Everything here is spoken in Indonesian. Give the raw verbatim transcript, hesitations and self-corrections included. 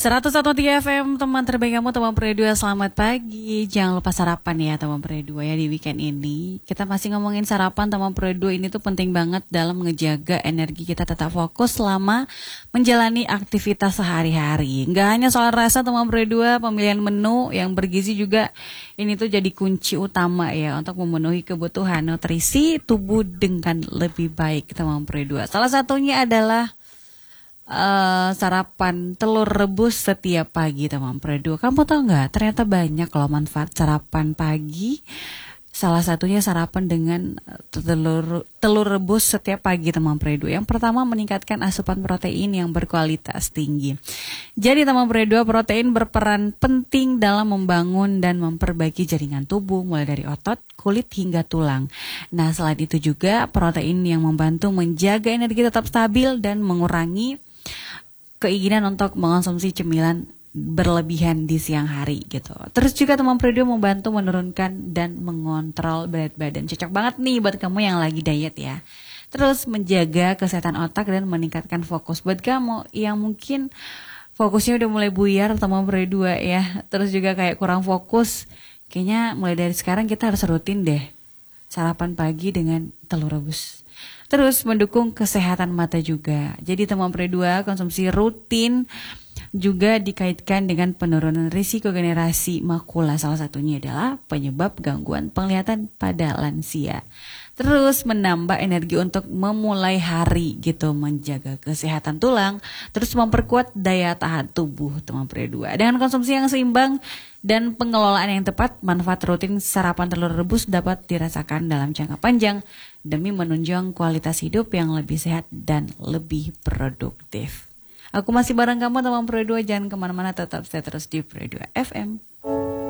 seratus satu koma tiga F M, teman terbaik kamu, teman Pre dua, selamat pagi. Jangan lupa sarapan ya teman Pre dua ya di weekend ini. Kita masih ngomongin sarapan teman Pre dua, ini tuh penting banget dalam ngejaga energi kita tetap fokus selama menjalani aktivitas sehari-hari. Nggak hanya soal rasa teman Pre dua, pemilihan menu yang bergizi juga ini tuh jadi kunci utama ya untuk memenuhi kebutuhan nutrisi tubuh dengan lebih baik teman Pre dua. Salah satunya adalah Uh, sarapan telur rebus setiap pagi teman Pre dua. Kamu tahu nggak? Ternyata banyak loh manfaat sarapan pagi. Salah satunya sarapan dengan telur telur rebus setiap pagi teman Pre dua. Yang pertama, meningkatkan asupan protein yang berkualitas tinggi. Jadi teman Pre dua, protein berperan penting dalam membangun dan memperbaiki jaringan tubuh mulai dari otot, kulit hingga tulang. Nah, selain itu juga protein yang membantu menjaga energi tetap stabil dan mengurangi keinginan untuk mengonsumsi cemilan berlebihan di siang hari gitu. Terus juga teman Pre dua membantu menurunkan dan mengontrol berat badan. Cocok banget nih buat kamu yang lagi diet ya. Terus menjaga kesehatan otak dan meningkatkan fokus buat kamu yang mungkin fokusnya udah mulai buyar teman Pre dua ya. Terus juga kayak kurang fokus. Kayaknya mulai dari sekarang kita harus rutin deh sarapan pagi dengan telur rebus. Terus mendukung kesehatan mata juga. Jadi teman Pre dua, konsumsi rutin juga dikaitkan dengan penurunan risiko generasi makula. Salah satunya adalah penyebab gangguan penglihatan pada lansia. Terus menambah energi untuk memulai hari gitu, menjaga kesehatan tulang, terus memperkuat daya tahan tubuh teman Pre dua. Dengan konsumsi yang seimbang dan pengelolaan yang tepat, manfaat rutin sarapan telur rebus dapat dirasakan dalam jangka panjang demi menunjang kualitas hidup yang lebih sehat dan lebih produktif. Aku masih bareng kamu teman Pre dua, jangan kemana-mana, tetap stay terus di Pre dua F M.